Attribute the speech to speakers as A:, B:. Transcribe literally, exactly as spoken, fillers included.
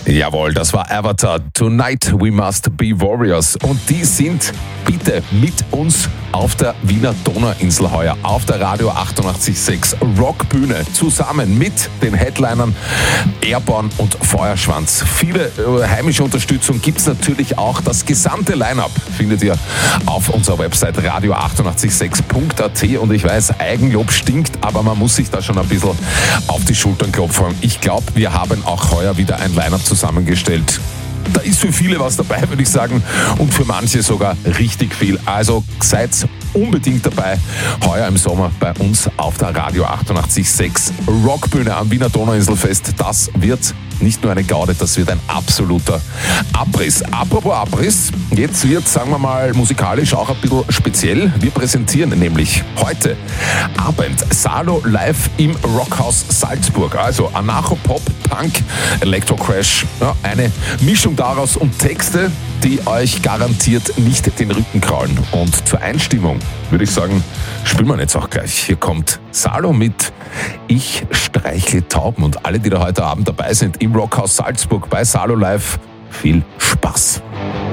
A: Jawohl, das war Avatar. Tonight we must be warriors. Und die sind bitte mit uns auf der Wiener Donauinsel heuer, auf der Radio achtundachtzig Komma sechs Rockbühne, zusammen mit den Headlinern Airborne und Feuerschwanz. Viele äh, heimische Unterstützung gibt es natürlich auch. Das gesamte Line-Up findet ihr auf unserer Website radio achtundachtzig Komma sechs punkt a t. Und ich weiß, Eigenlob stinkt, aber man muss sich da schon ein bisschen auf die Schultern klopfen. Ich glaube, wir haben auch heuer wieder ein Line-Up zusammengestellt. Da ist für viele was dabei, würde ich sagen, und für manche sogar richtig viel. Also seid unbedingt dabei, heuer im Sommer bei uns auf der Radio achtundachtzig Komma sechs Rockbühne am Wiener Donauinselfest. Das wird nicht nur eine Gaude, das wird ein absoluter Abriss. Apropos Abriss, jetzt wird, sagen wir mal, musikalisch auch ein bisschen speziell. Wir präsentieren nämlich heute Abend Salo live im Rockhaus Salzburg. Also Anarcho-Pop, Punk, Electro-Crash, ja, eine Mischung daraus und Texte, die euch garantiert nicht den Rücken kraulen. Und zur Einstimmung würde ich sagen, spielen wir jetzt auch gleich. Hier kommt Salo mit Ich streichle Tauben. Und alle, die da heute Abend dabei sind im Rockhaus Salzburg bei Salo Live, viel Spaß.